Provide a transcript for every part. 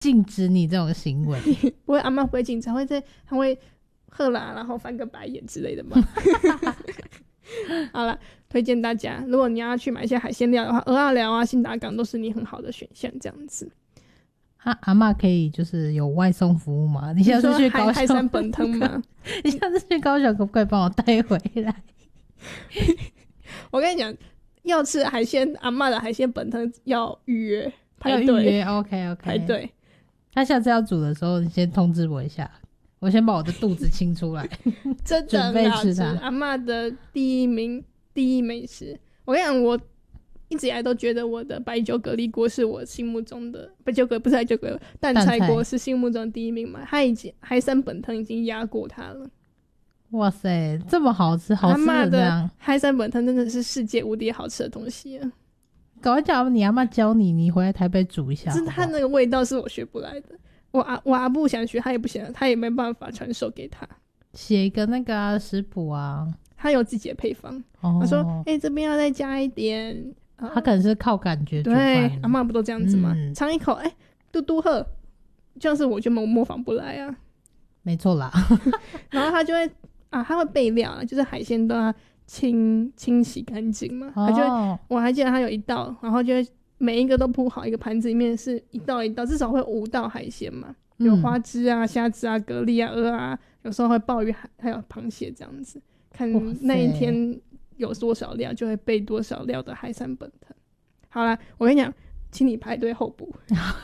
禁止你这种行为。 不会，阿嬷不会紧张，他会喝啦，然后翻个白眼之类的嘛。好了，推荐大家，如果你要去买一些海鲜料的话，蚵仔寮啊、新达港都是你很好的选项，这样子。 阿嬷可以就是有外送服务吗？你下次去高雄海山本汤吗？ 你下次去高雄可不可以帮我带回来？ 我跟你讲，要吃海鲜，阿嬷的海鲜本汤要预约排队。 要预约 OK 排队。 他下次要煮的时候，你先通知我一下，我先把我的肚子清出来， 真的准备吃它。 阿嬷的第一美食。我跟你讲，我一直以来都觉得我的白酒蛤蜊锅是我心目中的白酒蛤，不是白酒蛤，蛋菜锅是心目中的第一名嘛。他已经海参本汤已经压过它了。 哇塞，这么好吃，好吃的这样。 阿嬷的海参本汤真的是世界无敌好吃的东西啊！ 赶快叫你阿嬷教你，你回来台北煮一下好不好。 他那个味道是我学不来的，我阿布想学，他也不行，他也没办法传授给他。 写一个那个食谱啊， 他有自己的配方。他说：“这边要再加一点。” 他可能是靠感觉煮饭。 对，阿嬷不都这样子吗？尝一口，嘟嘟喝，这样是我就模仿不来啊。 没错啦。 然后他就会他会备料啊，就是海鲜都要清洗干净嘛。他就会，我还记得他有一道，然后就会每一个都铺好一个盘子，里面是一道一道，至少会5道海鲜嘛，有花枝啊、虾子啊、蛤蜊啊、鹅啊，有时候会鲍鱼，还有螃蟹这样子。看那一天有多少料，就会备多少料的海参本汤。好啦，我跟你讲，请你排队候补。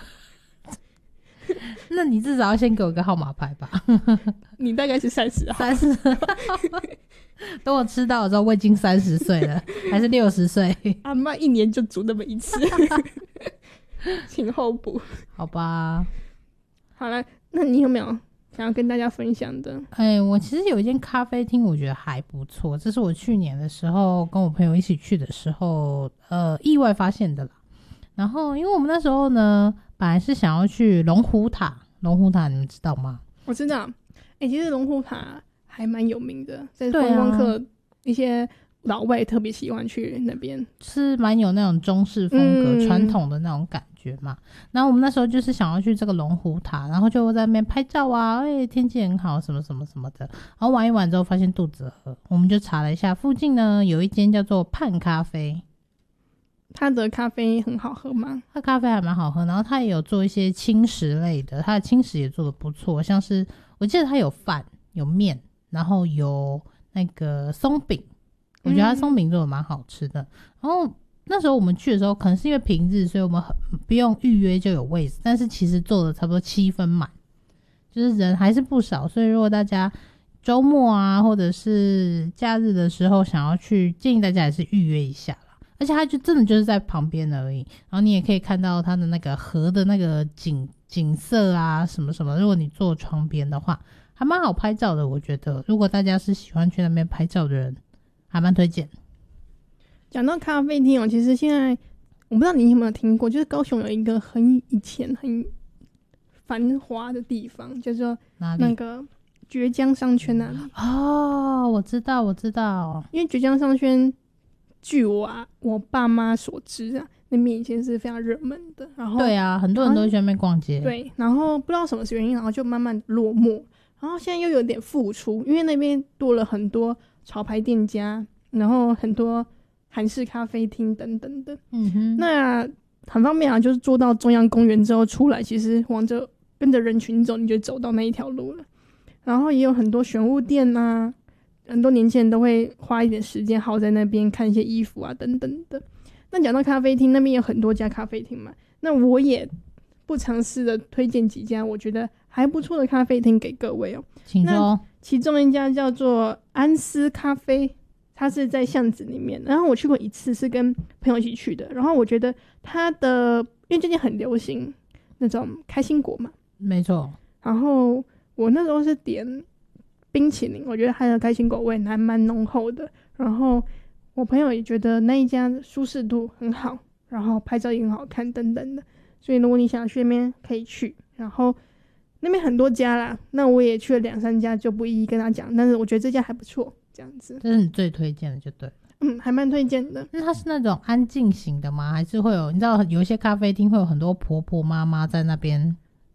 那你至少要先给我个号码牌吧。 你大概是30号。 等我吃到的时候，我已经30岁了，还是60岁？ 阿嬷1年就煮那么一次。请候补。 好吧。 好了，那你有没有想要跟大家分享的？ 我其实有一间咖啡厅，我觉得还不错。这是我去年的时候跟我朋友一起去的时候，意外发现的啦。然后，因为我们那时候呢，本来是想要去龙虎塔。龙虎塔你们知道吗？ 我知道。其实龙虎塔还蛮有名的，在观光客一些老外特别喜欢去那边， 是蛮有那种中式风格、传统的那种感觉嘛。然后我们那时候就是想要去这个龙虎塔，然后就在那边拍照啊，天气很好，什么什么什么的。然后玩一玩之后发现肚子饿，我们就查了一下，附近呢有一间叫做盼咖啡。 它的咖啡很好喝吗？ 它咖啡还蛮好喝，然后它也有做一些轻食类的，它的轻食也做得不错，像是我记得它有饭、有面，然后有那个松饼，我觉得它松饼做得蛮好吃的。然后那时候我们去的时候，可能是因为平日，所以我们不用预约就有位置，但是其实做的差不多7分满，就是人还是不少。所以如果大家周末啊，或者是假日的时候想要去，建议大家还是预约一下。而且它就真的就是在旁边而已，然后你也可以看到它的那个河的那个景色啊什么什么，如果你坐窗边的话还蛮好拍照的。我觉得如果大家是喜欢去那边拍照的人，还蛮推荐。 讲到咖啡厅其实现在我不知道你有没有听过，就是高雄有一个以前很繁华的地方，叫做那个崛江商圈那里。 我知道。因为崛江商圈据我爸妈所知啊，那边以前是非常热门的，然后对啊，很多人都去那边逛街。 对，然后不知道什么原因，然后就慢慢落寞，然后现在又有点复出，因为那边多了很多潮牌店家，然后很多韩式咖啡厅等等的。那很方便啊，就是坐到中央公园之后出来，其实跟着人群走，你就走到那一条路了。然后也有很多选物店啊，很多年轻人都会花一点时间耗在那边看一些衣服啊等等的。那讲到咖啡厅，那边有很多家咖啡厅嘛，那我也不尝试的推荐几家我觉得还不错的咖啡厅给各位哦。 请说。 其中一家叫做安斯咖啡，它是在巷子里面，然后我去过一次，是跟朋友一起去的。然后我觉得它的，因为最近很流行那种开心果嘛， 没错。 然后我那时候是点冰淇淋，我觉得它的开心果味还蛮浓厚的。然后我朋友也觉得那一家舒适度很好，然后拍照也很好看等等的。所以如果你想去那边可以去，然后那边很多家啦，那我也去了2-3家，就不一一跟他讲，但是我觉得这家还不错，这样子。 这是你最推荐的就对了。 还蛮推荐的。 那它是那种安静型的吗？还是会有，你知道有一些咖啡厅会有很多婆婆妈妈在那边